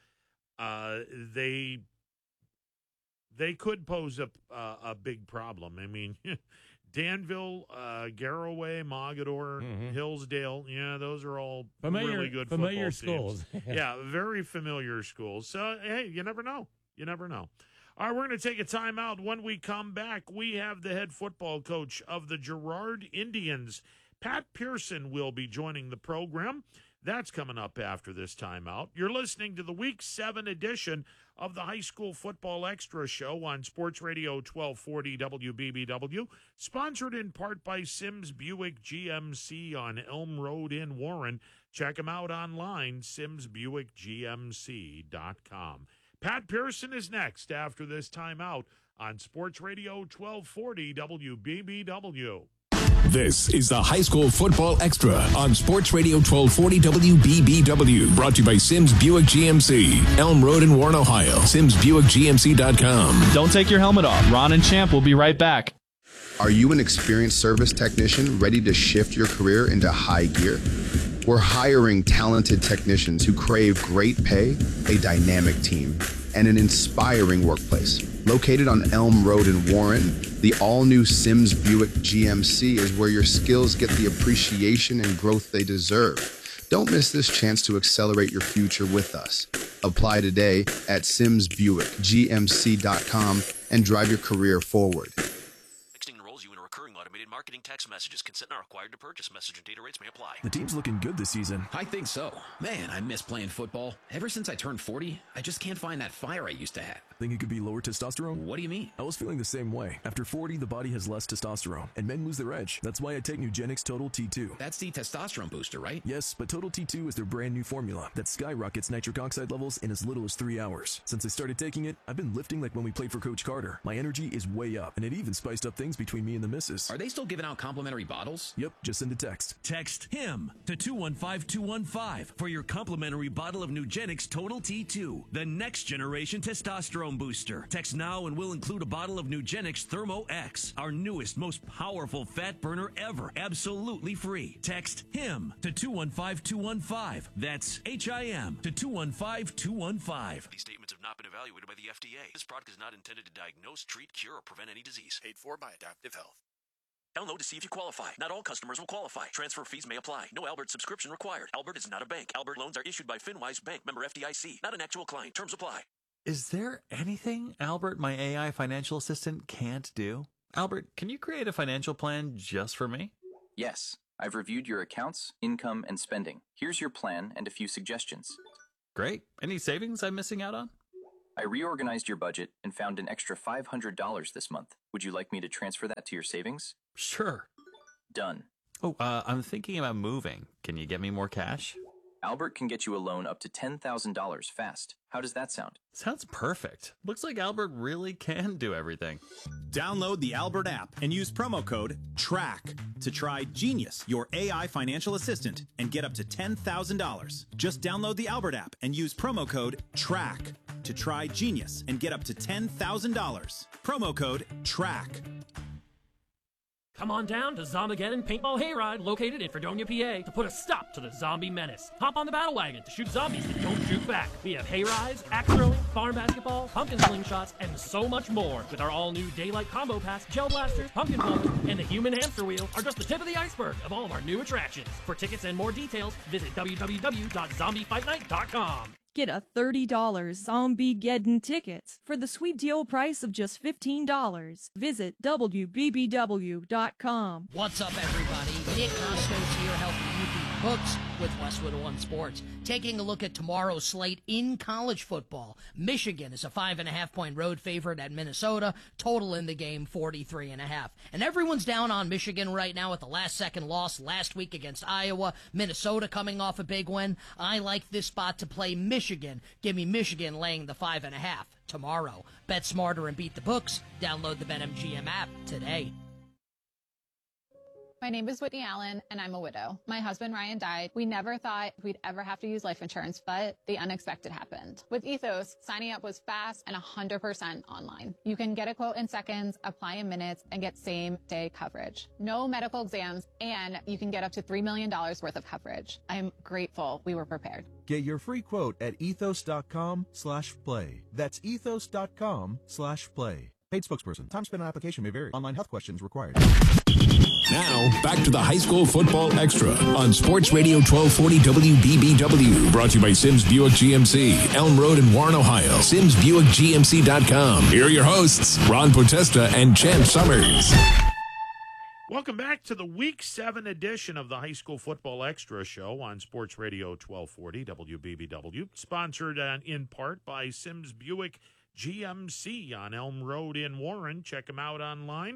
they could pose a big problem. I mean, Danville, Garaway, Mogador, Hillsdale, those are all really good familiar football schools. teams. Yeah, very familiar schools. So, hey, you never know. You never know. All right, we're going to take a timeout. When we come back, we have the head football coach of the Girard Indians, Pat Pearson, will be joining the program. That's coming up after this timeout. You're listening to the Week 7 edition of the High School Football Extra Show on Sports Radio 1240 WBBW, sponsored in part by Sims Buick GMC on Elm Road in Warren. Check them out online, simsbuickgmc.com. Pat Pearson is next after this timeout on Sports Radio 1240 WBBW. This is the High School Football Extra on Sports Radio 1240 WBBW. Brought to you by Sims Buick GMC, Elm Road in Warren, Ohio. SimsBuickGMC.com. Don't take your helmet off. Ron and Champ will be right back. Are you an experienced service technician ready to shift your career into high gear? We're hiring talented technicians who crave great pay, a dynamic team, and an inspiring workplace. Located on Elm Road in Warren, the all-new Sims Buick GMC is where your skills get the appreciation and growth they deserve. Don't miss this chance to accelerate your future with us. Apply today at simsbuickgmc.com and drive your career forward. Enrolls you in a recurring automated marketing text messages. Consent not required to purchase. Message and data rates may apply. The team's looking good this season. I think so. Man, I miss playing football. Ever since I turned 40, I just can't find that fire I used to have. Think it could be lower testosterone? What do you mean? I was feeling the same way. After 40, the body has less testosterone, and men lose their edge. That's why I take Nugenix Total T2. That's the testosterone booster, right? Yes, but Total T2 is their brand new formula that skyrockets nitric oxide levels in as little as 3 hours. Since I started taking it, I've been lifting like when we played for Coach Carter. My energy is way up, and it even spiced up things between me and the missus. Are they still giving out complimentary bottles? Yep, just send a text. Text HIM to 215215 for your complimentary bottle of Nugenix Total T2, the next generation testosterone booster. Text now and we'll include a bottle of Nugenix Thermo X, our newest, most powerful fat burner ever, absolutely free. Text HIM to 215215. That's HIM to 215215. These statements have not been evaluated by the FDA. This product is not intended to diagnose, treat, cure, or prevent any disease. Paid for by Adaptive Health. Download to see if you qualify. Not all customers will qualify. Transfer fees may apply. No Albert subscription required. Albert is not a bank. Albert loans are issued by FinWise Bank, member FDIC. Not an actual client. Terms apply. Is there anything Albert, my AI financial assistant, can't do? Albert, can you create a financial plan just for me? Yes, I've reviewed your accounts, income, and spending. Here's your plan and a few suggestions. Great. Any savings I'm missing out on? I reorganized your budget and found an extra $500 this month. Would you like me to transfer that to your savings? Sure. Done. Oh, I'm thinking about moving. Can you get me more cash? Albert can get you a loan up to $10,000 fast. How does that sound? Sounds perfect. Looks like Albert really can do everything. Download the Albert app and use promo code TRACK to try Genius, your AI financial assistant, and get up to $10,000. Just download the Albert app and use promo code TRACK to try Genius and get up to $10,000. Promo code TRACK. Come on down to Zombageddon Paintball Hayride, located in Fredonia, PA, to put a stop to the zombie menace. Hop on the battle wagon to shoot zombies that don't shoot back. We have hayrides, axe throwing, farm basketball, pumpkin slingshots, and so much more. With our all-new Daylight Combo Pass, Gel Blasters, Pumpkin Pumpkin, and the Human Hamster Wheel are just the tip of the iceberg of all of our new attractions. For tickets and more details, visit www.zombiefight.night.com. Get a $30 Zombageddon tickets for the sweet deal price of just $15. Visit WBBW.com. What's up, everybody? Nick Costos here, helping you beat books with Westwood One Sports. Taking a look at tomorrow's slate in college football. Michigan is a 5.5-point road favorite at Minnesota. Total in the game, 43.5. And everyone's down on Michigan right now with the last-second loss last week against Iowa. Minnesota coming off a big win. I like this spot to play Michigan. Give me Michigan laying the 5.5 tomorrow. Bet smarter and beat the books. Download the BetMGM app today. My name is Whitney Allen, and I'm a widow. My husband, Ryan, died. We never thought we'd ever have to use life insurance, but the unexpected happened. With Ethos, signing up was fast and 100% online. You can get a quote in seconds, apply in minutes, and get same-day coverage. No medical exams, and you can get up to $3 million worth of coverage. I'm grateful we were prepared. Get your free quote at ethos.com/play. That's ethos.com/play. Paid spokesperson. Time spent on application may vary. Online health questions required. Now, back to the High School Football Extra on Sports Radio 1240 WBBW. Brought to you by Sims Buick GMC, Elm Road in Warren, Ohio. SimsBuickGMC.com. Here are your hosts, Ron Potesta and Champ Summers. Welcome back to the Week 7 edition of the High School Football Extra Show on Sports Radio 1240 WBBW. Sponsored in part by Sims Buick GMC on Elm Road in Warren. Check them out online,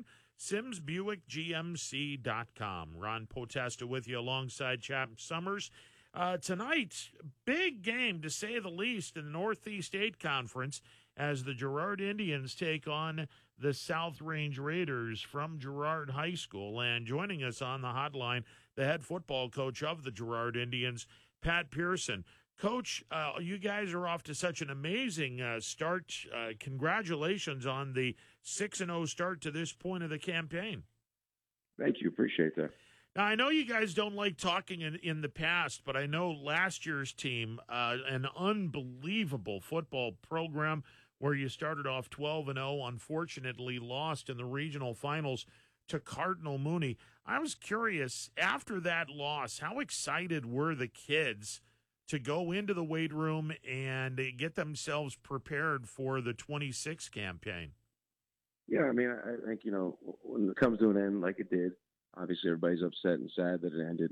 SimsBuickGMC.com. Ron Potesta with you alongside Champ Summers. Tonight, big game to say the least in the Northeast 8 Conference as the Girard Indians take on the South Range Raiders from Girard High School. And joining us on the hotline, the head football coach of the Girard Indians, Pat Pearson. Coach, you guys are off to such an amazing start. Congratulations on the 6-0 start to this point of the campaign. Thank you. Appreciate that. Now, I know you guys don't like talking in the past, but I know last year's team, an unbelievable football program where you started off 12-0, unfortunately lost in the regional finals to Cardinal Mooney. I was curious, after that loss, how excited were the kids to go into the weight room and get themselves prepared for the 26 campaign? Yeah, I mean, I think, when it comes to an end like it did, obviously everybody's upset and sad that it ended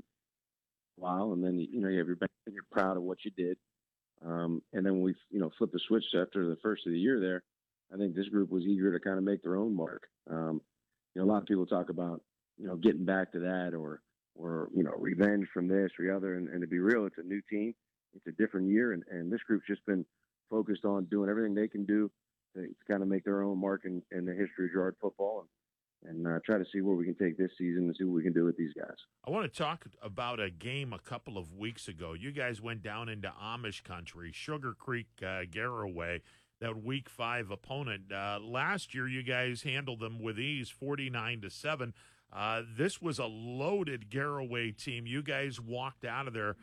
a while. And then, you have your back and you're proud of what you did. And then we, flipped the switch after the first of the year there. I think this group was eager to kind of make their own mark. A lot of people talk about, getting back to that or revenge from this or the other. And to be real, it's a new team. It's a different year, and this group's just been focused on doing everything they can do to kind of make their own mark in the history of Girard football and try to see where we can take this season and see what we can do with these guys. I want to talk about a game a couple of weeks ago. You guys went down into Amish country, Sugar Creek, Garraway, that Week 5 opponent. Last year, you guys handled them with ease, 49-7. This was a loaded Garraway team. You guys walked out of there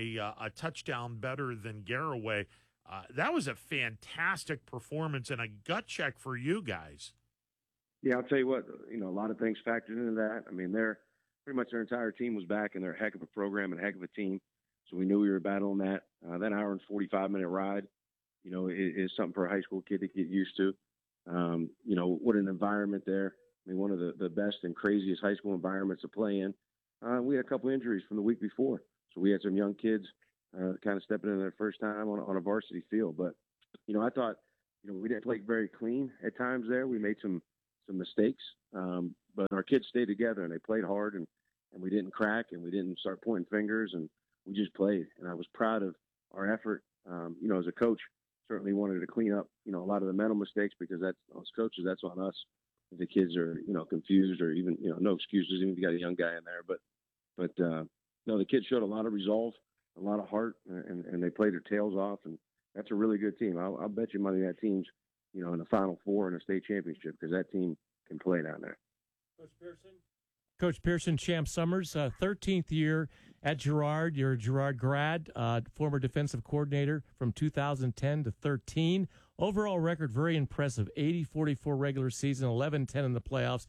a touchdown better than Garraway. That was a fantastic performance and a gut check for you guys. Yeah, I'll tell you what, a lot of things factored into that. I mean, their entire team was back, and they're a heck of a program and a heck of a team. So we knew we were battling that. That hour and 45-minute ride, is something for a high school kid to get used to. What an environment there. I mean, one of the best and craziest high school environments to play in. We had a couple injuries from the week before. So we had some young kids kind of stepping in their first time on a varsity field. But, I thought, we didn't play very clean at times there. We made some mistakes. But our kids stayed together and they played hard and we didn't crack and we didn't start pointing fingers and we just played. And I was proud of our effort. As a coach, certainly wanted to clean up, a lot of the mental mistakes because that's as coaches, that's on us. If the kids are, confused or even, no excuses, even if you got a young guy in there. But the kids showed a lot of resolve, a lot of heart, and they played their tails off. And that's a really good team. I'll bet you money that team's, in the Final Four and a state championship because that team can play down there. Coach Pearson, Champ Summers, 13th year at Girard. You're a Girard grad, former defensive coordinator from 2010 to 13. Overall record, very impressive. 80-44 regular season, 11-10 in the playoffs,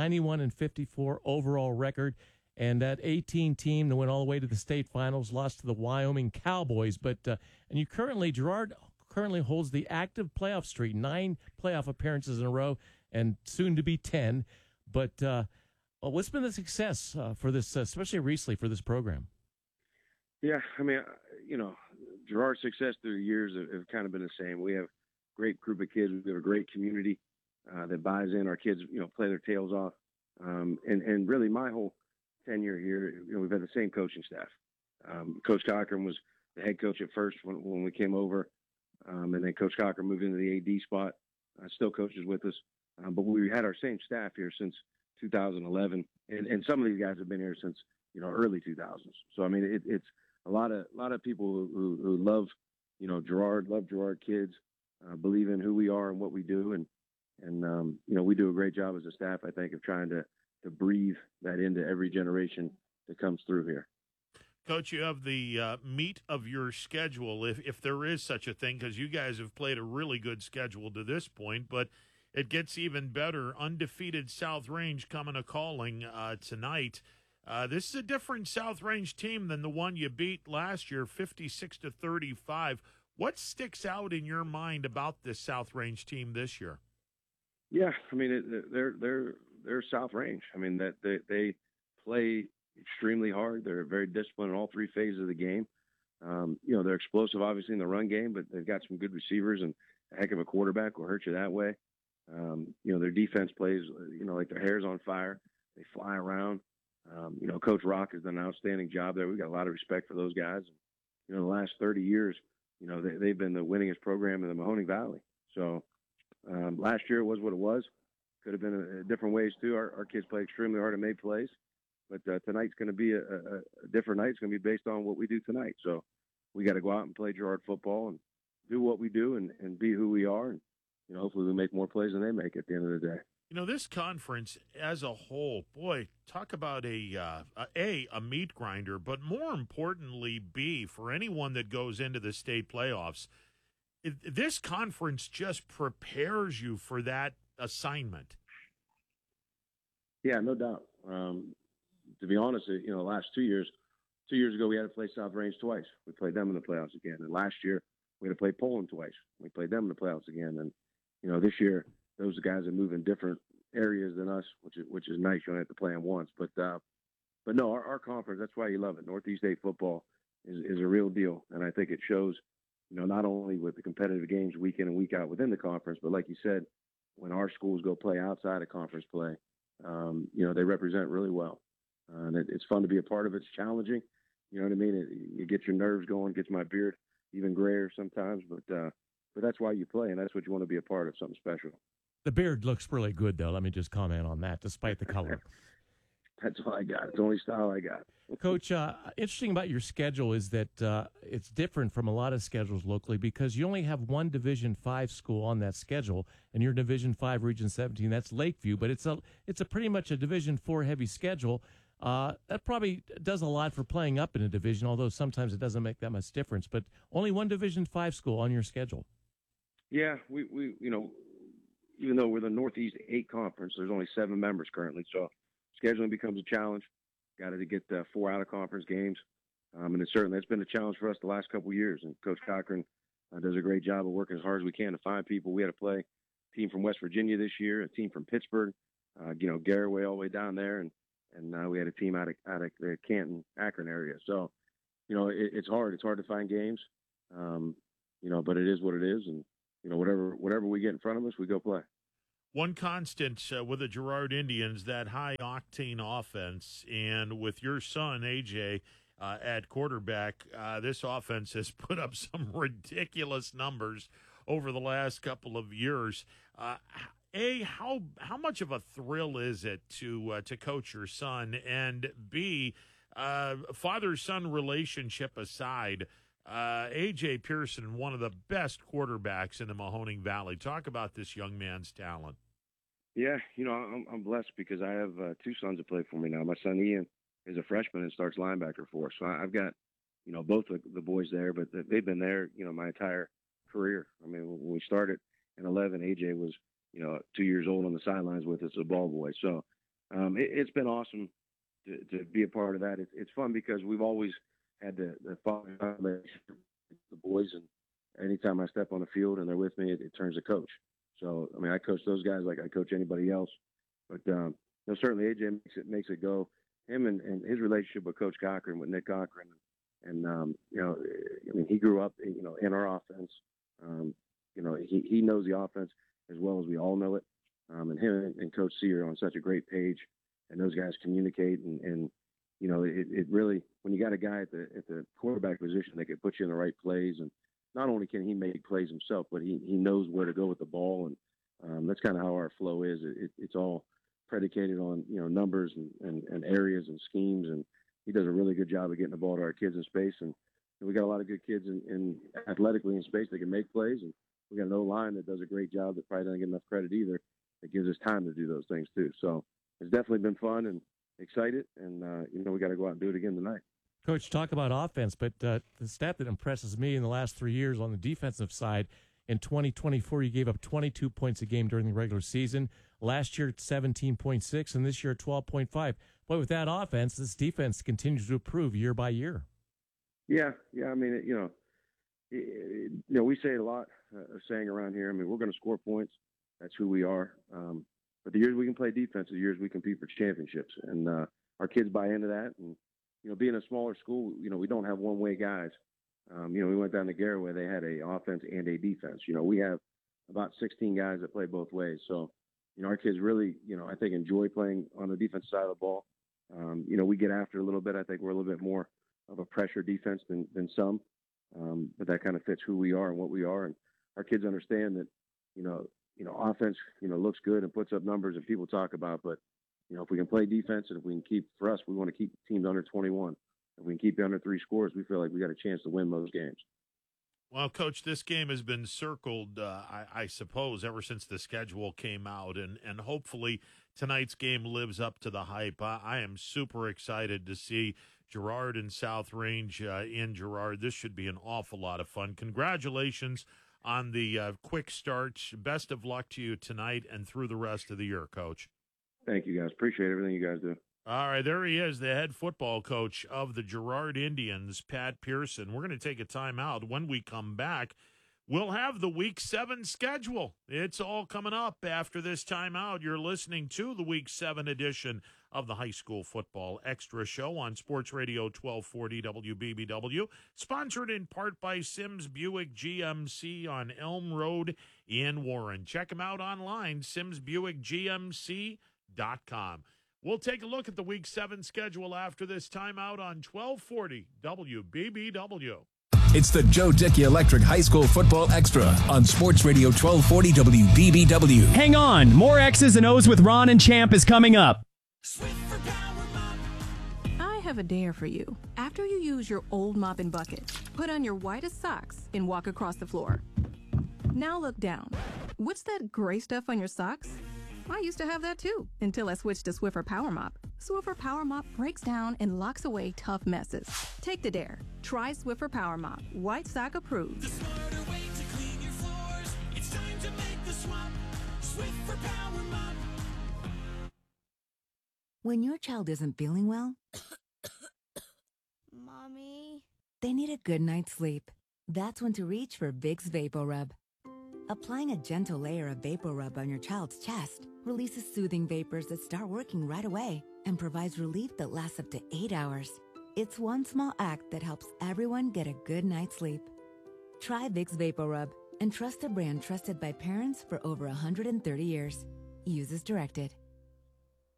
91-54 overall record. And that 18 team that went all the way to the state finals lost to the Wyoming Cowboys. But and Girard currently holds the active playoff streak, 9 playoff appearances in a row, and soon to be 10. But what's been the success for this, especially recently for this program? Yeah, I mean, Girard's success through the years have kind of been the same. We have a great group of kids. We have a great community that buys in. Our kids, play their tails off. And really my whole tenure here, we've had the same coaching staff. Coach Cochran was the head coach at first when we came over. And then Coach Cochran moved into the AD spot. Still coaches with us. But we had our same staff here since 2011. And some of these guys have been here since, early 2000s. So, I mean, it's a lot of people who love, Girard, love Girard kids, believe in who we are and what we do. And we do a great job as a staff, I think, of trying to breathe that into every generation that comes through here. Coach, you have the meat of your schedule, if there is such a thing, because you guys have played a really good schedule to this point, but it gets even better. Undefeated South Range coming a-calling tonight. This is a different South Range team than the one you beat last year, 56-35. What sticks out in your mind about this South Range team this year? Yeah, I mean, they're South Range. I mean, that they play extremely hard. They're very disciplined in all 3 phases of the game. They're explosive, obviously, in the run game, but they've got some good receivers and a heck of a quarterback will hurt you that way. Their defense plays, like their hair's on fire. They fly around. Coach Rock has done an outstanding job there. We've got a lot of respect for those guys. The last 30 years, they've been the winningest program in the Mahoning Valley. So last year was what it was. Could have been different ways, too. Our kids play extremely hard and made plays. But tonight's going to be a different night. It's going to be based on what we do tonight. So we got to go out and play Girard football and do what we do and be who we are. And, hopefully we make more plays than they make at the end of the day. This conference as a whole, boy, talk about a meat grinder, but more importantly, B, for anyone that goes into the state playoffs, this conference just prepares you for that assignment. Yeah, no doubt. To be honest, the last 2 years ago, we had to play South Range twice. We played them in the playoffs again. And last year, we had to play Poland twice. We played them in the playoffs again. And, this year, those guys are moving different areas than us, which is nice. You only have to play them once. But no, our conference, that's why you love it. Northeast 8 football is a real deal. And I think it shows, not only with the competitive games week in and week out within the conference, but like you said, when our schools go play outside of conference play, they represent really well. And it's fun to be a part of it. It's challenging. You know what I mean? It gets your nerves going, gets my beard even grayer sometimes. But that's why you play, and that's what you want to be a part of, something special. The beard looks really good, though. Let me just comment on that, despite the color. That's all I got. It's the only style I got. Coach, interesting about your schedule is that it's different from a lot of schedules locally because you only have one Division 5 school on that schedule, and you're Division 5 Region 17. That's Lakeview, but it's a pretty much a Division 4 heavy schedule. That probably does a lot for playing up in a division, although sometimes it doesn't make that much difference. But only one Division 5 school on your schedule. Yeah, we even though we're the Northeast 8 conference, there's only 7 members currently, so scheduling becomes a challenge. Got to get 4 out-of-conference games, and it's been a challenge for us the last couple of years. And Coach Cochran does a great job of working as hard as we can to find people. We had to play a team from West Virginia this year, a team from Pittsburgh, Garaway all the way down there, and we had a team out of the Canton, Akron area. So, it's hard. It's hard to find games, but it is what it is, and whatever we get in front of us, we go play. One constant with the Girard Indians, that high-octane offense, and with your son, AJ, at quarterback, this offense has put up some ridiculous numbers over the last couple of years. How much of a thrill is it to coach your son? And B, father-son relationship aside, A.J. Pearson, one of the best quarterbacks in the Mahoning Valley. Talk about this young man's talent. Yeah, I'm blessed because I have two sons that play for me now. My son Ian is a freshman and starts linebacker for us. So I've got, both the boys there, but they've been there, my entire career. I mean, when we started in 11, AJ was, 2 years old on the sidelines with us, a ball boy. So it's been awesome to be a part of that. It's fun because we've always had the boys, and anytime I step on the field and they're with me, it turns to coach. So, I mean, I coach those guys like I coach anybody else. But certainly AJ makes it go. Him and his relationship with Coach Cochran, with Nick Cochran, and he grew up, in our offense. He knows the offense as well as we all know it. And him and Coach C are on such a great page, and those guys communicate. And it really, when you got a guy at the quarterback position that can put you in the right plays, and not only can he make plays himself, but he knows where to go with the ball. And that's kind of how our flow is. It's all predicated on, numbers and areas and schemes. And he does a really good job of getting the ball to our kids in space. And we got a lot of good kids in athletically in space that can make plays. And we got an O-line that does a great job that probably doesn't get enough credit either. It gives us time to do those things too. So it's definitely been fun and excited. And, we got to go out and do it again tonight. Coach, talk about offense, but the stat that impresses me in the last 3 years on the defensive side, in 2024, you gave up 22 points a game during the regular season. Last year, 17.6, and this year, 12.5. But with that offense, this defense continues to improve year by year. Yeah. I mean, we say it a lot, saying around here. I mean, we're going to score points. That's who we are. But the years we can play defense, the years we compete for championships, and our kids buy into that. And being a smaller school, we don't have one-way guys. We went down to Garaway. They had a offense and a defense. We have about 16 guys that play both ways. So, our kids really, I think enjoy playing on the defense side of the ball. We get after it a little bit. I think we're a little bit more of a pressure defense than some. But that kind of fits who we are and what we are. And our kids understand that, offense, looks good and puts up numbers and people talk about, but if we can play defense and if we can keep, for us, we want to keep teams under 21. If we can keep it under 3 scores, we feel like we got a chance to win those games. Well, Coach, this game has been circled, I suppose, ever since the schedule came out, and hopefully tonight's game lives up to the hype. I am super excited to see Girard and South Range in Girard. This should be an awful lot of fun. Congratulations on the quick start. Best of luck to you tonight and through the rest of the year, Coach. Thank you, guys. Appreciate everything you guys do. All right, there he is, the head football coach of the Girard Indians, Pat Pearson. We're going to take a timeout. When we come back, we'll have the Week 7 schedule. It's all coming up after this timeout. You're listening to the Week 7 edition of the High School Football Extra Show on Sports Radio 1240 WBBW, sponsored in part by Sims Buick GMC on Elm Road in Warren. Check them out online, simsbuickgmc.com. We'll take a look at the Week 7 schedule after this timeout on 1240 WBBW. It's the Joe Dickey Electric High School Football Extra on Sports Radio 1240 WBBW. Hang on, more X's and O's with Ron and Champ is coming up. I have a dare for you. After you use your old mop and bucket, put on your whitest socks and walk across the floor. Now look down. What's that gray stuff on your socks? I used to have that too, until I switched to Swiffer Power Mop. Swiffer Power Mop breaks down and locks away tough messes. Take the dare. Try Swiffer Power Mop. White sock approved. The smarter way to clean your floors. It's time to make the swap. Swiffer Power Mop. When your child isn't feeling well, Mommy? they need a good night's sleep. That's when to reach for Vicks VapoRub. Applying a gentle layer of VapoRub on your child's chest releases soothing vapors that start working right away and provides relief that lasts up to 8 hours. It's one small act that helps everyone get a good night's sleep. Try Vicks VapoRub and trust a brand trusted by parents for over 130 years. Use as directed.